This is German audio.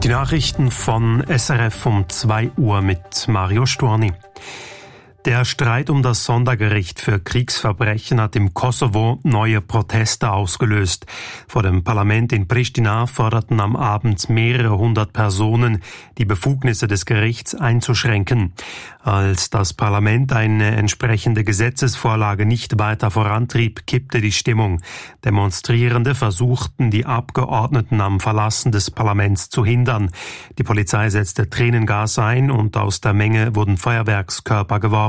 Die Nachrichten von SRF um 2 Uhr mit Mario Storni. Der Streit um das Sondergericht für Kriegsverbrechen hat im Kosovo neue Proteste ausgelöst. Vor dem Parlament in Pristina forderten am Abend mehrere hundert Personen, die Befugnisse des Gerichts einzuschränken. Als das Parlament eine entsprechende Gesetzesvorlage nicht weiter vorantrieb, kippte die Stimmung. Demonstrierende versuchten, die Abgeordneten am Verlassen des Parlaments zu hindern. Die Polizei setzte Tränengas ein und aus der Menge wurden Feuerwerkskörper geworfen.